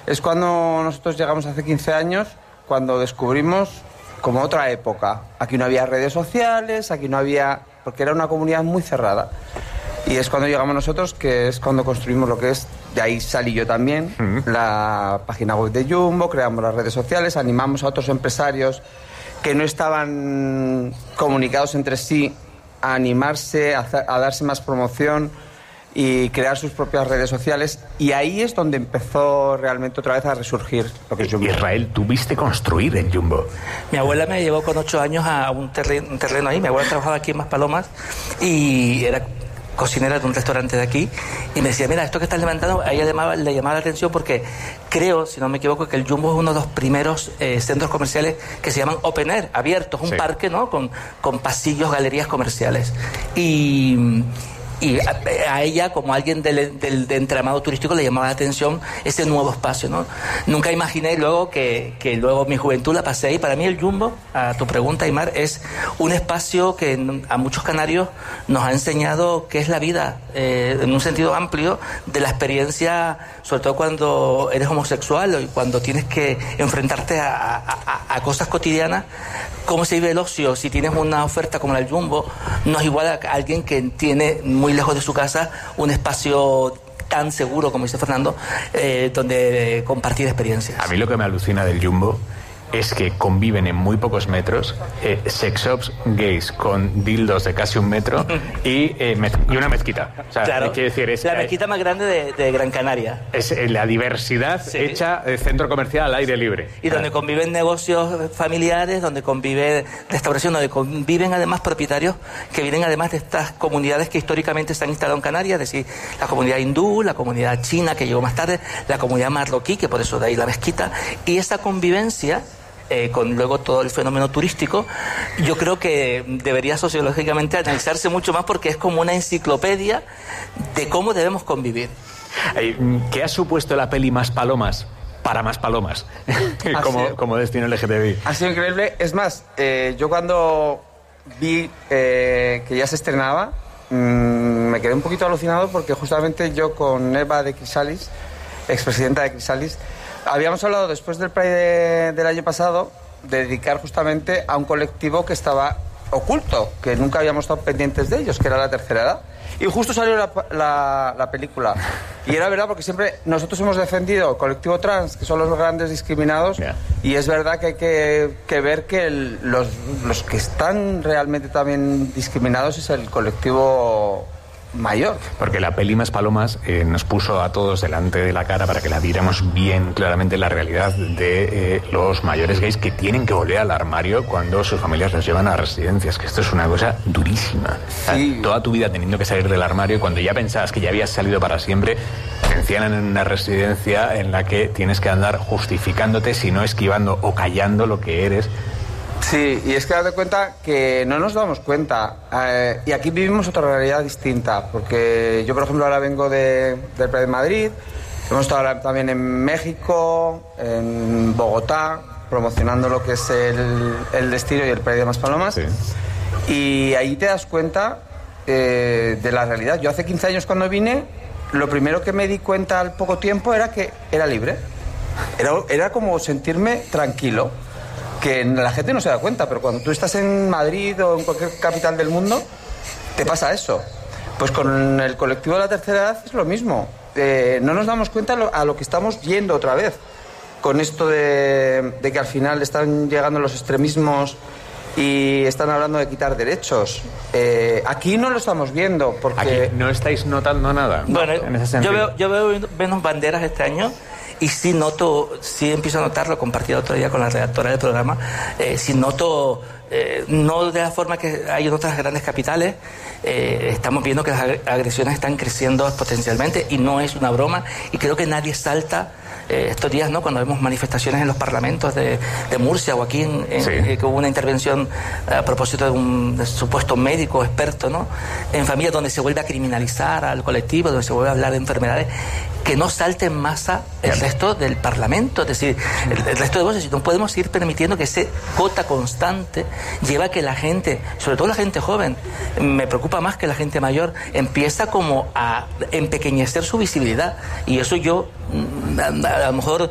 es cuando nosotros llegamos hace 15 años, cuando descubrimos como otra época. Aquí no había redes sociales, aquí no había... porque era una comunidad muy cerrada. Y es cuando llegamos nosotros, que es cuando construimos lo que es, de ahí salí yo también, la página web de Jumbo, creamos las redes sociales, animamos a otros empresarios que no estaban comunicados entre sí a animarse, a darse más promoción y crear sus propias redes sociales. Y ahí es donde empezó realmente otra vez a resurgir lo que es Jumbo. Israel, tú viste construir en Jumbo. Mi abuela me llevó con 8 años a un terreno ahí. Mi abuela trabajaba aquí en Maspalomas y era cocinera de un restaurante de aquí, y me decía, mira, esto que estás levantando, a ella le llamaba la atención porque creo, si no me equivoco, que el Jumbo es uno de los primeros centros comerciales que se llaman open air, abiertos, un parque, ¿no? Con pasillos, galerías comerciales. Y a ella, como alguien del entramado turístico, le llamaba la atención ese nuevo espacio, ¿no? Nunca imaginé luego que luego mi juventud la pasé ahí. Para mí el Jumbo, a tu pregunta, Aymar, es un espacio que a muchos canarios nos ha enseñado qué es la vida, en un sentido amplio, de la experiencia, sobre todo cuando eres homosexual y cuando tienes que enfrentarte a cosas cotidianas. Cómo se vive el ocio. Si tienes una oferta como la del Jumbo, no es igual a alguien que tiene muy lejos de su casa un espacio tan seguro, como dice Fernando, donde compartir experiencias. A mí lo que me alucina del Jumbo es que conviven en muy pocos metros sex shops gays con dildos de casi 1 metro y una mezquita. O sea, claro, quiero decir, es la mezquita más grande de Gran Canaria. Es la diversidad hecha centro comercial al aire libre. Y donde conviven negocios familiares, donde convive restauración, donde conviven además propietarios que vienen además de estas comunidades que históricamente se han instalado en Canarias, es decir, la comunidad hindú, la comunidad china que llegó más tarde, la comunidad marroquí, que por eso de ahí la mezquita, y esa convivencia con luego todo el fenómeno turístico, yo creo que debería sociológicamente analizarse mucho más porque es como una enciclopedia de cómo debemos convivir. ¿Qué ha supuesto la peli Maspalomas para Maspalomas como destino LGTBI? Ha sido increíble. Es más, yo cuando vi que ya se estrenaba, me quedé un poquito alucinado porque justamente yo con Eva de Crisalis, expresidenta de Crisalis, habíamos hablado después del Pride del año pasado de dedicar justamente a un colectivo que estaba oculto, que nunca habíamos estado pendientes de ellos, que era la tercera edad. Y justo salió la película. Y era verdad, porque siempre nosotros hemos defendido el colectivo trans, que son los grandes discriminados, y es verdad que hay que ver que los que están realmente también discriminados es el colectivo mayor. Porque la peli Maspalomas nos puso a todos delante de la cara para que la viéramos bien claramente la realidad de los mayores gays que tienen que volver al armario cuando sus familias los llevan a residencias, que esto es una cosa durísima. Sí. Toda tu vida teniendo que salir del armario, cuando ya pensabas que ya habías salido para siempre, te encierran en una residencia en la que tienes que andar justificándote, si no esquivando o callando lo que eres. Sí, y es que date cuenta que no nos damos cuenta. Y aquí vivimos otra realidad distinta, porque yo, por ejemplo, ahora vengo del Pride de Madrid, hemos estado también en México, en Bogotá, promocionando lo que es el destino y el Pride de Maspalomas. Sí. Y ahí te das cuenta de la realidad. Yo hace 15 años cuando vine, lo primero que me di cuenta al poco tiempo era que era libre. Era como sentirme tranquilo. Que la gente no se da cuenta, pero cuando tú estás en Madrid o en cualquier capital del mundo, te pasa eso. Pues con el colectivo de la tercera edad es lo mismo. No nos damos cuenta a lo que estamos yendo otra vez. Con esto de que al final están llegando los extremismos y están hablando de quitar derechos. Aquí no lo estamos viendo porque... ¿Aquí no estáis notando nada? Bueno, en ese sentido. yo veo menos banderas este año. Y sí empiezo a notarlo, compartí el otro día con la redactora del programa, sí noto, no de la forma que hay en otras grandes capitales, estamos viendo que las agresiones están creciendo exponencialmente y no es una broma, y creo que nadie salta estos días, ¿no? Cuando vemos manifestaciones en los parlamentos de Murcia o aquí que hubo una intervención a propósito de un supuesto médico experto, ¿no? En familias donde se vuelve a criminalizar al colectivo, donde se vuelve a hablar de enfermedades, que no salte en masa el resto del Parlamento, es decir, el resto de voces. No podemos ir permitiendo que ese cota constante lleva a que la gente, sobre todo la gente joven, me preocupa más que la gente mayor, empieza como a empequeñecer su visibilidad. Y eso yo, a lo mejor